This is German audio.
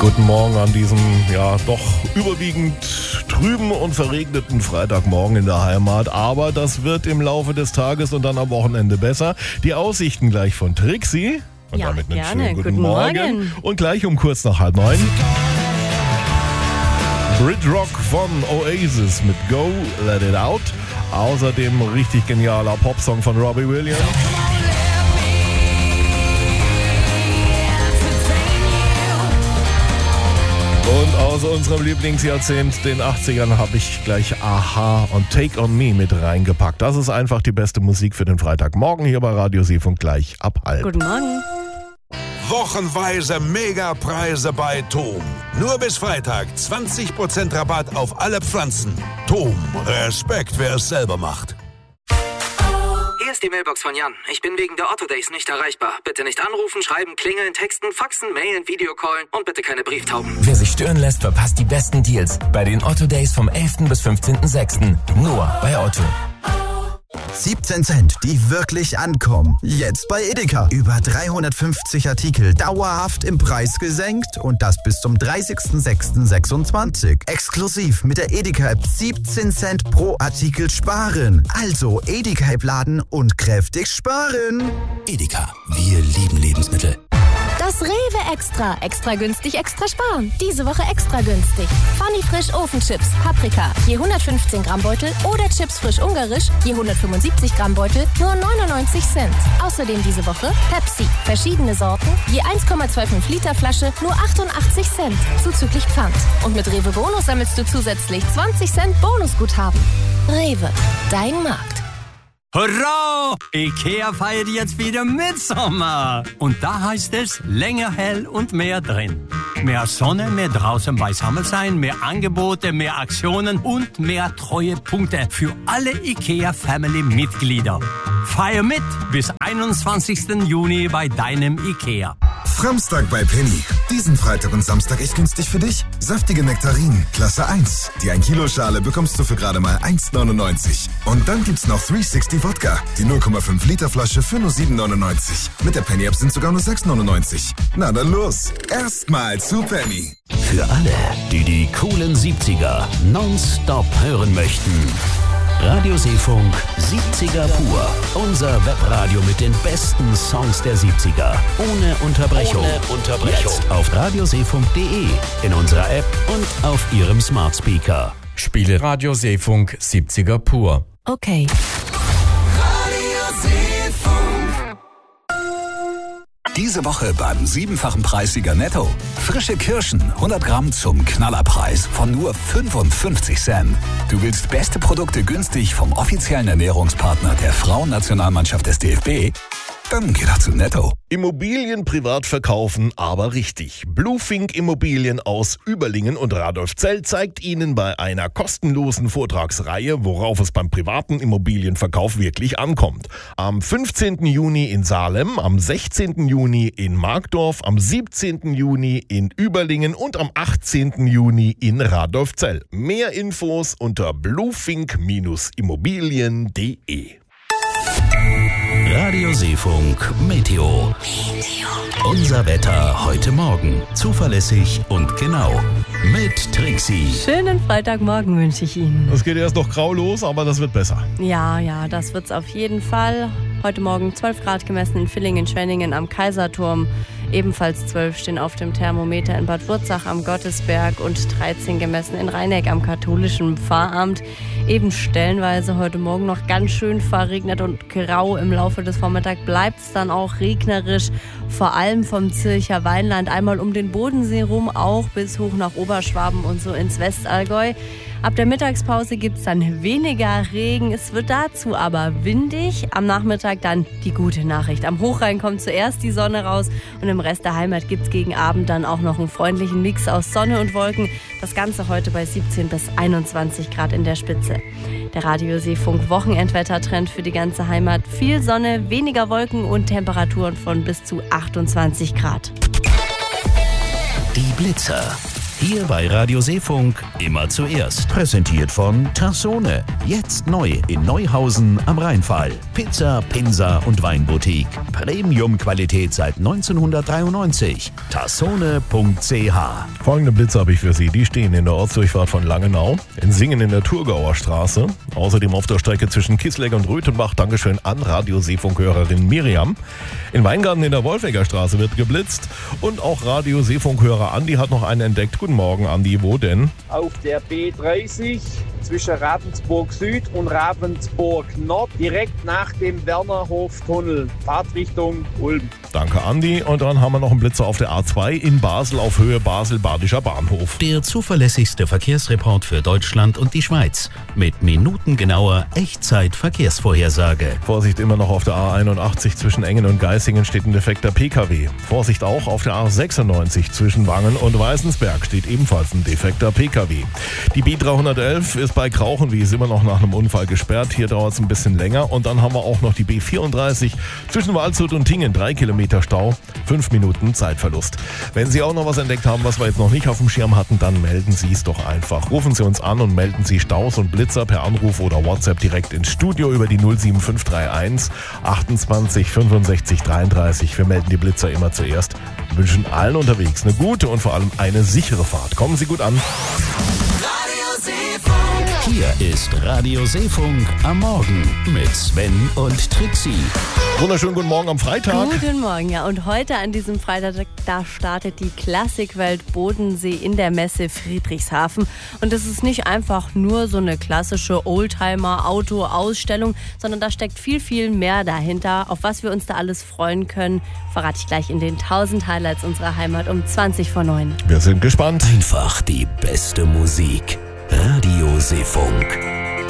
Guten Morgen an diesem, ja, doch überwiegend trüben und verregneten Freitagmorgen in der Heimat. Aber das wird im Laufe des Tages und dann am Wochenende besser. Die Aussichten gleich von Trixie. Und ja, damit einen gerne. schönen guten Morgen. Und gleich um kurz nach 8:30. Bridrock von Oasis mit Go, Let It Out. Außerdem richtig genialer Popsong von Robbie Williams. Und aus unserem Lieblingsjahrzehnt, den 80ern, habe ich gleich Aha und Take On Me mit reingepackt. Das ist einfach die beste Musik für den Freitagmorgen hier bei Radio Seefunk gleich ab 12:30. Guten Morgen. Wochenweise Megapreise bei TOM. Nur bis Freitag 20% Rabatt auf alle Pflanzen. TOM, Respekt, wer es selber macht. Hier ist die Mailbox von Jan. Ich bin wegen der Otto Days nicht erreichbar. Bitte nicht anrufen, schreiben, klingeln, texten, faxen, mailen, Videocallen und bitte keine Brieftauben. Wer sich stören lässt, verpasst die besten Deals bei den Otto Days vom 11. bis 15.06. Nur bei Otto. 17 Cent, die wirklich ankommen. Jetzt bei Edeka. Über 350 Artikel dauerhaft im Preis gesenkt und das bis zum 30.06.26. Exklusiv mit der Edeka-App 17 Cent pro Artikel sparen. Also Edeka-App laden und kräftig sparen. Edeka, wir lieben Lebensmittel. Das Rewe Extra. Extra günstig, extra sparen. Diese Woche extra günstig. Funny Frisch Ofenchips, Paprika, je 115 Gramm Beutel oder Chips frisch ungarisch, je 175 Gramm Beutel, nur 99 Cent. Außerdem diese Woche Pepsi, verschiedene Sorten, je 1,25 Liter Flasche, nur 88 Cent, zuzüglich Pfand. Und mit Rewe Bonus sammelst du zusätzlich 20 Cent Bonusguthaben. Rewe, dein Markt. Hurra! Ikea feiert jetzt wieder Mitsommer. Und da heißt es länger hell und mehr drin. Mehr Sonne, mehr draußen beisammen sein, mehr Angebote, mehr Aktionen und mehr Treuepunkte für alle Ikea-Family-Mitglieder. Feier mit bis 21. Juni bei deinem Ikea. Samstag bei Penny. Diesen Freitag und Samstag echt günstig für dich. Saftige Nektarinen, Klasse 1. Die 1 Kilo Schale bekommst du für gerade mal 1,99. Und dann gibt's noch 360 Wodka. Die 0,5 Liter Flasche für nur 7,99. Mit der Penny App sind sogar nur 6,99. Na dann los. Erstmal zu Penny. Für alle, die die coolen 70er nonstop hören möchten. Radio Seefunk 70er pur. Unser Webradio mit den besten Songs der 70er. Ohne Unterbrechung. Jetzt auf radioseefunk.de, in unserer App und auf Ihrem Smart Speaker. Spiele Radio Seefunk 70er pur. Okay. Diese Woche beim 7-fachen Preissieger Netto. Frische Kirschen, 100 Gramm zum Knallerpreis von nur 55 Cent. Du willst beste Produkte günstig vom offiziellen Ernährungspartner der Frauennationalmannschaft des DFB? Dann geh doch zu Netto. Immobilien privat verkaufen, aber richtig. Bluefink Immobilien aus Überlingen und Radolfzell zeigt Ihnen bei einer kostenlosen Vortragsreihe, worauf es beim privaten Immobilienverkauf wirklich ankommt. Am 15. Juni in Salem, am 16. Juni in Markdorf, am 17. Juni in Überlingen und am 18. Juni in Radolfzell. Mehr Infos unter bluefink-immobilien.de. Radio Seefunk Meteo. Unser Wetter heute Morgen. Zuverlässig und genau. Mit Trixie. Schönen Freitagmorgen wünsche ich Ihnen. Es geht erst noch grau los, aber das wird besser. Ja, das wird's auf jeden Fall. Heute Morgen 12 Grad gemessen in Villingen-Schwenningen am Kaiserturm. Ebenfalls 12 stehen auf dem Thermometer in Bad Wurzach am Gottesberg und 13 gemessen in Rheineck am katholischen Pfarramt. Eben stellenweise heute Morgen noch ganz schön verregnet und grau. Im Laufe des Vormittags bleibt es dann auch regnerisch, vor allem vom Zürcher Weinland, einmal um den Bodensee rum, auch bis hoch nach Oberschwaben und so ins Westallgäu. Ab der Mittagspause gibt es dann weniger Regen, es wird dazu aber windig. Am Nachmittag dann die gute Nachricht. Am Hochrhein kommt zuerst die Sonne raus und im Rest der Heimat gibt es gegen Abend dann auch noch einen freundlichen Mix aus Sonne und Wolken. Das Ganze heute bei 17 bis 21 Grad in der Spitze. Der Radio Seefunk Wochenendwettertrend für die ganze Heimat. Viel Sonne, weniger Wolken und Temperaturen von bis zu 28 Grad. Die Blitzer. Hier bei Radio Seefunk immer zuerst. Präsentiert von Tassone. Jetzt neu in Neuhausen am Rheinfall. Pizza, Pinsa und Weinboutique. Premium-Qualität seit 1993. Tassone.ch. Folgende Blitze habe ich für Sie. Die stehen in der Ortsdurchfahrt von Langenau, in Singen in der Thurgauer Straße, außerdem auf der Strecke zwischen Kissleck und Röthenbach. Dankeschön an Radio Seefunk-Hörerin Miriam. In Weingarten in der Wolfegger Straße wird geblitzt und auch Radio Seefunk-Hörer Andi hat noch einen entdeckt. Guten Morgen, Andi. Wo denn? Auf der B30 zwischen Ravensburg Süd und Ravensburg Nord, direkt nach dem Wernerhof-Tunnel, Fahrtrichtung Ulm. Danke, Andi. Und dann haben wir noch einen Blitzer auf der A2 in Basel auf Höhe Basel-Badischer Bahnhof. Der zuverlässigste Verkehrsreport für Deutschland und die Schweiz. Mit minutengenauer Echtzeit-Verkehrsvorhersage. Vorsicht immer noch auf der A81 zwischen Engen und Geisingen steht ein defekter PKW. Vorsicht auch auf der A96 zwischen Wangen und Weißensberg steht ebenfalls ein defekter PKW. Die B311 ist bei Krauchenwies immer noch nach einem Unfall gesperrt. Hier dauert es ein bisschen länger. Und dann haben wir auch noch die B34 zwischen Waldshut und Tingen. 3 Kilometer Stau, 5 Minuten Zeitverlust. Wenn Sie auch noch was entdeckt haben, was wir jetzt noch nicht auf dem Schirm hatten, dann melden Sie es doch einfach. Rufen Sie uns an und melden Sie Staus und Blitzer per Anruf oder WhatsApp direkt ins Studio über die 07531 28 65 33. Wir melden die Blitzer immer zuerst. Wir wünschen allen unterwegs eine gute und vor allem eine sichere Fahrt. Kommen Sie gut an. Hier ist Radio Seefunk am Morgen mit Sven und Trixie. Wunderschönen guten Morgen am Freitag. Guten Morgen, ja. Und heute an diesem Freitag, da startet die Klassikwelt Bodensee in der Messe Friedrichshafen. Und das ist nicht einfach nur so eine klassische Oldtimer-Auto-Ausstellung, sondern da steckt viel, viel mehr dahinter. Auf was wir uns da alles freuen können, verrate ich gleich in den 1000 Highlights unserer Heimat um 20:09. Wir sind gespannt. Einfach die beste Musik. Radio Seefunk.